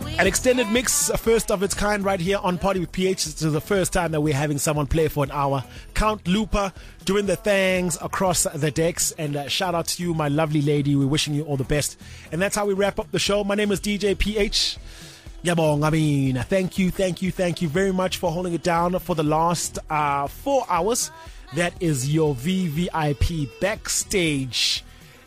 An extended mix, first of its kind right here on Party with PH. This is the first time that we're having someone play for an hour. Count Looper doing the things across the decks. And shout out to you, my lovely lady. We're wishing you all the best. And that's how we wrap up the show. My name is DJ PH. Yabong, thank you very much for holding it down for the last 4 hours. That is your VVIP backstage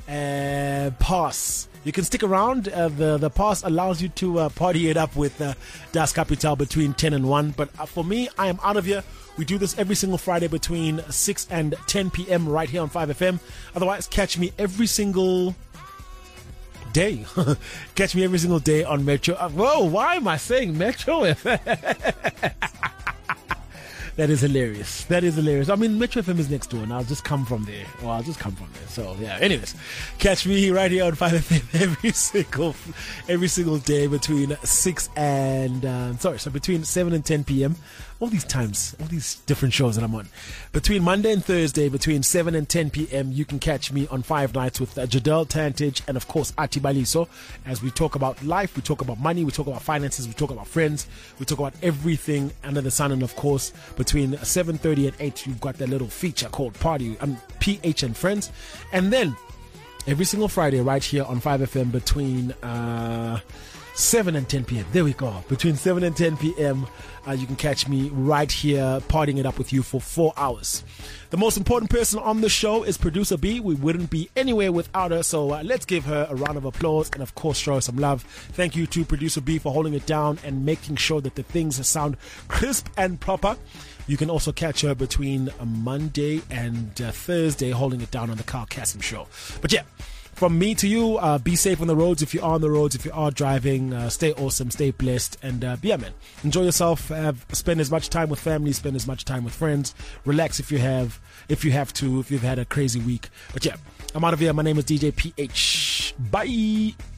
pass. You can stick around. The pass allows you to party it up with Das Kapital between 10 and 1. But for me, I am out of here. We do this every single Friday between 6 and 10 p.m. right here on 5FM. Otherwise, catch me every single day. Catch me every single day on Metro. Whoa, why am I saying Metro FM? That is hilarious. I mean, Metro FM is next door, and I'll just come from there. So, yeah. Anyways, catch me right here on 5FM every single day between 6 and between 7 and 10 p.m. All these times, all these different shows that I'm on. Between Monday and Thursday, between 7 and 10 p.m., you can catch me on 5 Nights with Jadel Tantich and, of course, Ati Baliso, as we talk about life, we talk about money, we talk about finances, we talk about friends, we talk about everything under the sun. And, of course, between 7:30 and 8, you've got that little feature called Party, PH and Friends. And then, every single Friday right here on 5FM between 7 and 10 p.m. There we go. Between 7 and 10 p.m., you can catch me right here partying it up with you for 4 hours. The most important person on the show is Producer B. We wouldn't be anywhere without her, so let's give her a round of applause and, of course, show her some love. Thank you to Producer B for holding it down and making sure that the things sound crisp and proper. You can also catch her between Monday and Thursday holding it down on the Carl Kassim Show. But yeah, from me to you, be safe on the roads if you're on the roads, if you are driving, stay awesome, stay blessed, and yeah, man, enjoy yourself, spend as much time with family, spend as much time with friends, relax if you've had a crazy week. But yeah, I'm out of here. My name is DJ PH. Bye.